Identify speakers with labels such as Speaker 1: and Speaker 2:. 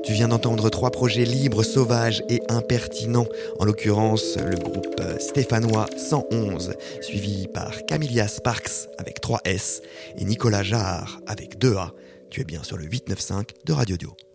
Speaker 1: Tu viens d'entendre 3 projets libres, sauvages et impertinents. En l'occurrence, le groupe stéphanois 111, suivi par Camilla Sparks avec 3 S et Nicolas Jahar avec 2 A. Tu es bien sur le 895 de Radio Dio.